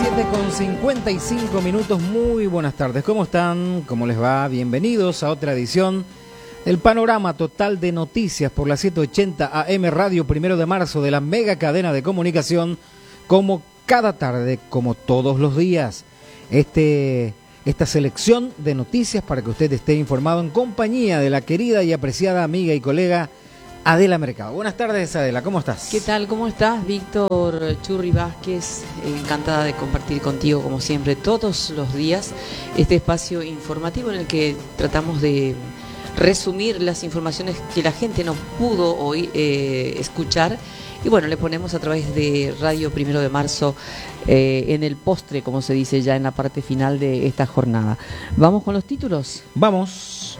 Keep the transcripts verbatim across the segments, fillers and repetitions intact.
siete con cincuenta y cinco minutos, muy buenas tardes, ¿cómo están? ¿Cómo les va? Bienvenidos a otra edición del Panorama Total de Noticias por la setecientos ochenta A M Radio Primero de Marzo de la mega cadena de comunicación, como cada tarde, como todos los días. Este, esta selección de noticias para que usted esté informado en compañía de la querida y apreciada amiga y colega Adela Mercado. Buenas tardes, Adela, ¿cómo estás? ¿Qué tal? ¿Cómo estás, Víctor Churri Vázquez? Encantada de compartir contigo, como siempre, todos los días, este espacio informativo en el que tratamos de resumir las informaciones que la gente no pudo hoy eh, escuchar. Y bueno, le ponemos a través de Radio Primero de Marzo eh, en el postre, como se dice ya en la parte final de esta jornada. ¿Vamos con los títulos? Vamos.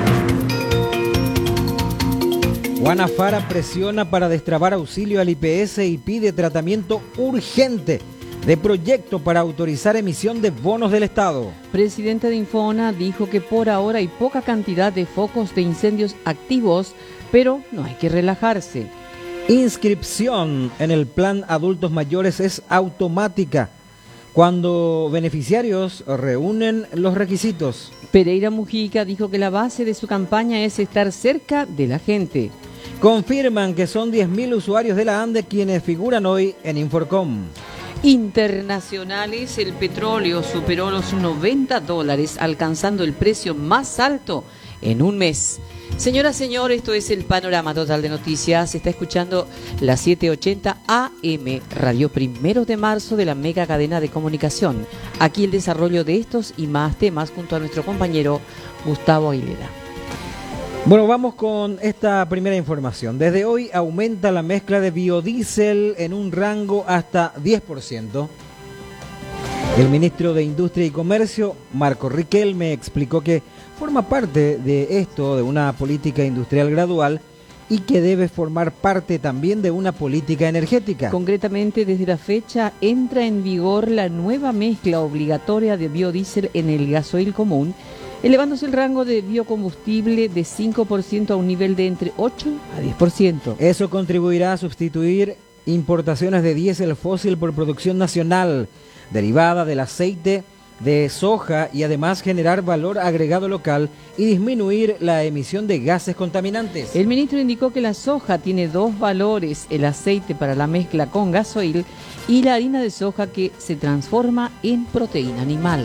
Juana Fara presiona para destrabar auxilio al I P S y pide tratamiento urgente de proyecto para autorizar emisión de bonos del Estado. Presidente de Infona dijo que por ahora hay poca cantidad de focos de incendios activos, pero no hay que relajarse. Inscripción en el plan adultos mayores es automática cuando beneficiarios reúnen los requisitos. Pereira Mujica dijo que la base de su campaña es estar cerca de la gente. Confirman que son diez mil usuarios de la ANDE quienes figuran hoy en Inforcom. Internacionales, el petróleo superó los noventa dólares, alcanzando el precio más alto en un mes. Señora, señor, esto es el Panorama Total de Noticias. Se está escuchando la setecientos ochenta A M, Radio Primero de Marzo de la mega cadena de comunicación. Aquí el desarrollo de estos y más temas junto a nuestro compañero Gustavo Aguilera. Bueno, vamos con esta primera información. Desde hoy aumenta la mezcla de biodiesel en un rango hasta diez por ciento. El ministro de Industria y Comercio, Marco Riquelme, explicó que forma parte de esto, de una política industrial gradual y que debe formar parte también de una política energética. Concretamente, desde la fecha entra en vigor la nueva mezcla obligatoria de biodiesel en el gasoil común, elevándose el rango de biocombustible de cinco por ciento a un nivel de entre ocho a diez por ciento. Eso contribuirá a sustituir importaciones de diésel fósil por producción nacional, derivada del aceite de soja, y además generar valor agregado local y disminuir la emisión de gases contaminantes. El ministro indicó que la soja tiene dos valores: el aceite para la mezcla con gasoil y la harina de soja que se transforma en proteína animal.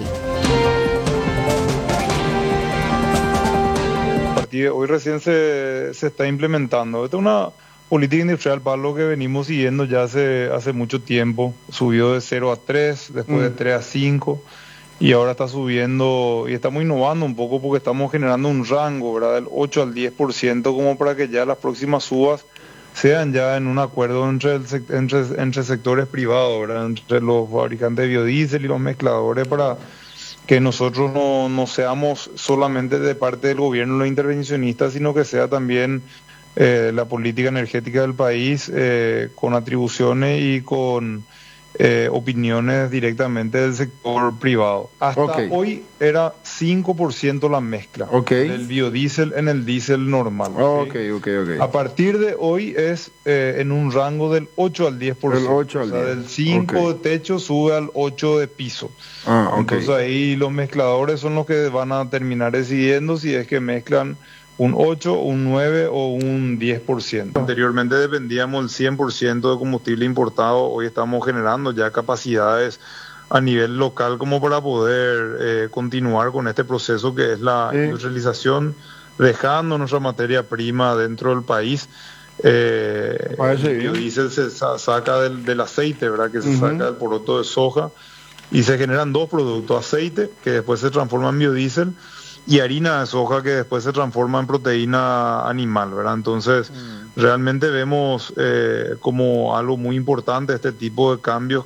Hoy recién se, se está implementando. Esta es una política industrial, Pablo, que venimos siguiendo ya hace, hace mucho tiempo. Subió de cero a tres, después mm. de tres a cinco, y ahora está subiendo, y estamos innovando un poco porque estamos generando un rango, ¿verdad?, del ocho al diez por ciento, como para que ya las próximas subas sean ya en un acuerdo entre, el, entre, entre sectores privados, ¿verdad?, entre los fabricantes de biodiesel y los mezcladores, para que nosotros no, no seamos solamente de parte del gobierno los intervencionistas, sino que sea también eh, la política energética del país eh, con atribuciones y con eh, opiniones directamente del sector privado. Hasta okay. Hoy era cinco por ciento la mezcla okay. del biodiesel en el diésel normal. Okay, okay, okay. A partir de hoy es eh, en un rango del ocho al diez por ciento. Del ocho al diez. O sea, diez. del cinco Okay. de techo sube al ocho de piso. Ah, okay. Entonces ahí los mezcladores son los que van a terminar decidiendo si es que mezclan un ocho, un nueve o un diez por ciento. Anteriormente dependíamos del cien por ciento de combustible importado. Hoy estamos generando ya capacidades a nivel local como para poder eh, continuar con este proceso que es la sí. industrialización, dejando nuestra materia prima dentro del país. Eh, el biodiesel se sa- saca del, del aceite, ¿verdad?, que se uh-huh. saca del poroto de soja, y se generan dos productos: aceite, que después se transforma en biodiesel, y harina de soja, que después se transforma en proteína animal, ¿verdad? Entonces, mm. realmente vemos eh, como algo muy importante este tipo de cambios.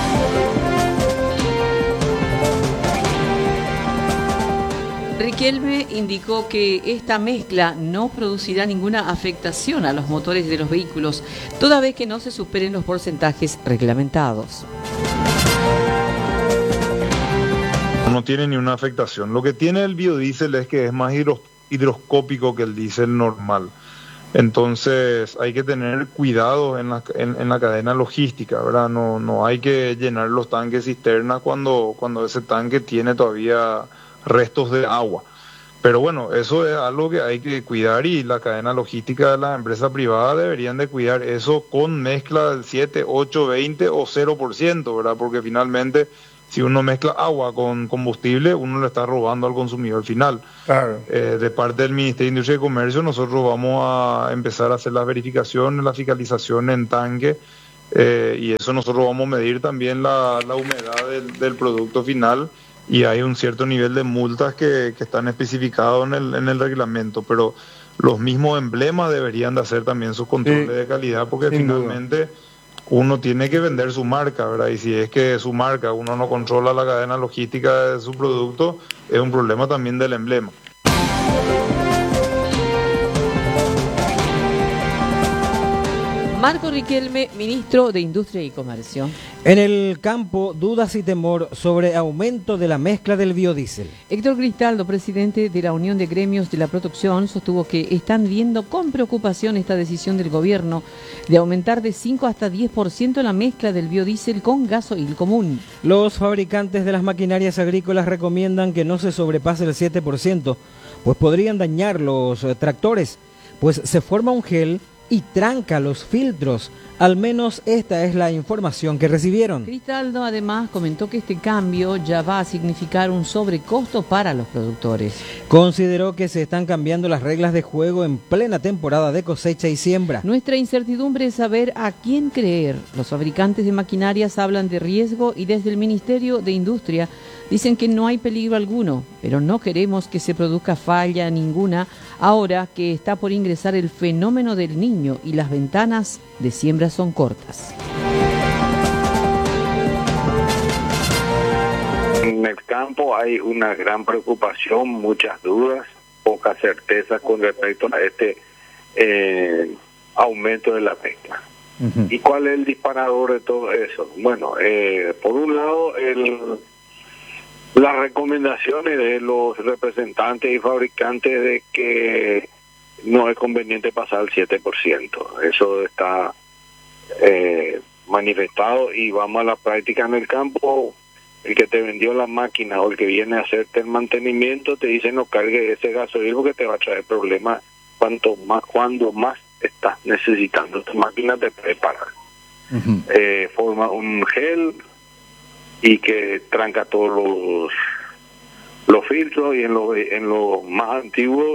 Riquelme indicó que esta mezcla no producirá ninguna afectación a los motores de los vehículos, toda vez que no se superen los porcentajes reglamentados. No tiene ni una afectación. Lo que tiene el biodiesel es que es más hidro, hidroscópico que el diésel normal. Entonces hay que tener cuidado en la, en, en la cadena logística, ¿verdad? No, no hay que llenar los tanques cisternas cuando, cuando ese tanque tiene todavía restos de agua. Pero bueno, eso es algo que hay que cuidar y la cadena logística de las empresas privadas deberían de cuidar eso con mezcla del siete, ocho, veinte o cero por ciento, ¿verdad? Porque finalmente si uno mezcla agua con combustible, uno le está robando al consumidor final. Claro. Eh, de parte del Ministerio de Industria y Comercio, nosotros vamos a empezar a hacer las verificaciones, la fiscalización en tanque, eh, y eso nosotros vamos a medir también la, la humedad del, del producto final, y hay un cierto nivel de multas que, que están especificados en el, en el reglamento, pero los mismos emblemas deberían de hacer también sus controles sí, de calidad, porque finalmente duda. uno tiene que vender su marca, ¿verdad? Y si es que su marca, uno no controla la cadena logística de su producto, es un problema también del emblema. Marco Riquelme, ministro de Industria y Comercio. En el campo, dudas y temor sobre aumento de la mezcla del biodiesel. Héctor Cristaldo, presidente de la Unión de Gremios de la Producción, sostuvo que están viendo con preocupación esta decisión del gobierno de aumentar de cinco hasta diez por ciento la mezcla del biodiesel con gasoil común. Los fabricantes de las maquinarias agrícolas recomiendan que no se sobrepase el siete por ciento, pues podrían dañar los tractores, pues se forma un gel y tranca los filtros. Al menos esta es la información que recibieron. Cristaldo además comentó que este cambio ya va a significar un sobrecosto para los productores. Consideró que se están cambiando las reglas de juego en plena temporada de cosecha y siembra. Nuestra incertidumbre es saber a quién creer. Los fabricantes de maquinarias hablan de riesgo y desde el Ministerio de Industria dicen que no hay peligro alguno, pero no queremos que se produzca falla ninguna ahora que está por ingresar el fenómeno del Niño y las ventanas de siembra son cortas. En el campo hay una gran preocupación, muchas dudas, pocas certezas con respecto a este eh, aumento de la mezcla. Uh-huh. ¿Y cuál es el disparador de todo eso? Bueno, eh, por un lado, el... las recomendaciones de los representantes y fabricantes de que no es conveniente pasar al siete por ciento. Eso está eh, manifestado y vamos a la práctica en el campo. El que te vendió la máquina o el que viene a hacerte el mantenimiento te dice no cargue ese gasoil porque te va a traer problemas cuanto más, cuando más estás necesitando tu máquina te preparar. Uh-huh. Eh, forma un gel y que tranca todos los los filtros y en lo en lo más antiguo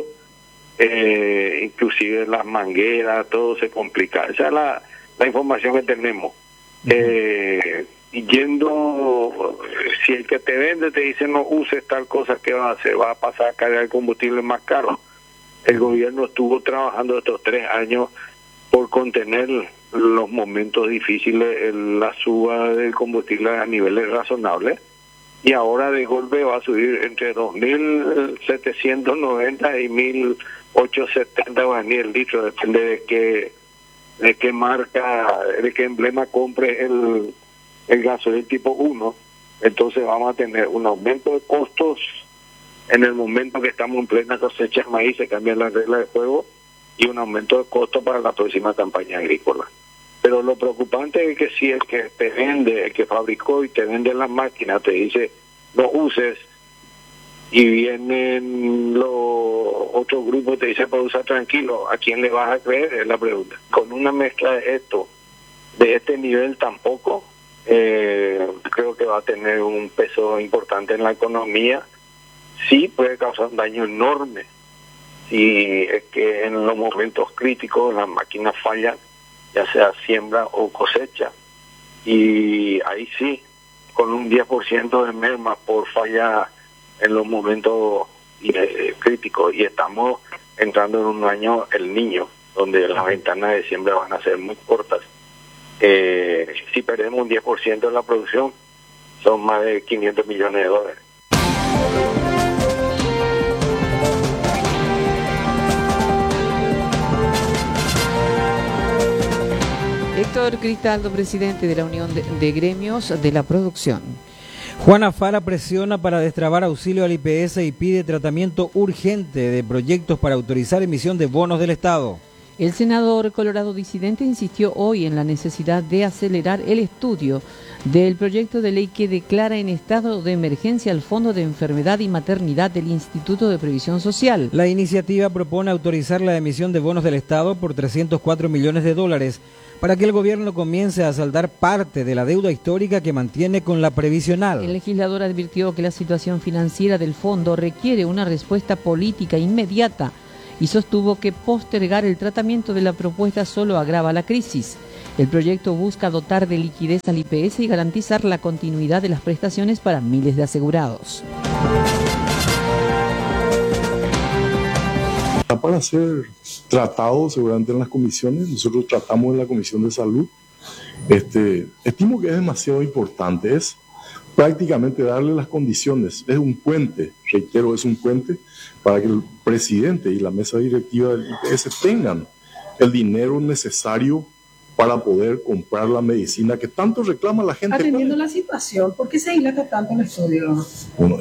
eh, inclusive las mangueras todo se complica. Esa es la, la información que tenemos. Uh-huh. eh, y yendo, si el que te vende te dice no uses tal cosa, ¿qué va a hacer? Va a pasar a cargar el combustible más caro. El gobierno estuvo trabajando estos tres años por contener los momentos difíciles en la suba del combustible a niveles razonables, y ahora de golpe va a subir entre dos mil setecientos noventa y mil ochocientos setenta guaraníes el litro, depende de qué de qué marca, de qué emblema compre el, el gasoil tipo uno. Entonces vamos a tener un aumento de costos en el momento que estamos en plena cosecha de maíz, se cambian las reglas de juego, y un aumento de costo para la próxima campaña agrícola. Pero lo preocupante es que si el que te vende, el que fabricó y te vende las máquinas, te dice no uses, y vienen los otros grupos te dicen para usar tranquilo, ¿a quién le vas a creer? Es la pregunta. Con una mezcla de esto, de este nivel tampoco, eh, creo que va a tener un peso importante en la economía. Sí puede causar un daño enorme si es que en los momentos críticos las máquinas fallan, ya sea siembra o cosecha, y ahí sí, con un diez por ciento de merma por falla en los momentos eh, críticos, y estamos entrando en un año el Niño, donde las ventanas de siembra van a ser muy cortas. Eh, si perdemos un diez por ciento de la producción, son más de quinientos millones de dólares. Héctor Cristaldo, presidente de la Unión de, de Gremios de la Producción. Juana Fara presiona para destrabar auxilio al I P S y pide tratamiento urgente de proyectos para autorizar emisión de bonos del Estado. El senador colorado disidente insistió hoy en la necesidad de acelerar el estudio del proyecto de ley que declara en estado de emergencia el Fondo de Enfermedad y Maternidad del Instituto de Previsión Social. La iniciativa propone autorizar la emisión de bonos del Estado por trescientos cuatro millones de dólares para que el gobierno comience a saldar parte de la deuda histórica que mantiene con la previsional. El legislador advirtió que la situación financiera del fondo requiere una respuesta política inmediata y sostuvo que postergar el tratamiento de la propuesta solo agrava la crisis. El proyecto busca dotar de liquidez al I P S y garantizar la continuidad de las prestaciones para miles de asegurados. Está para ser tratado seguramente en las comisiones. Nosotros tratamos en la Comisión de Salud. Este, estimo que es demasiado importante. Es prácticamente darle las condiciones. Es un puente, reitero, es un puente para que el presidente y la mesa directiva del I P S tengan el dinero necesario para poder comprar la medicina que tanto reclama la gente. Atendiendo la situación, ¿por qué se dilata tanto el estudio? Bueno,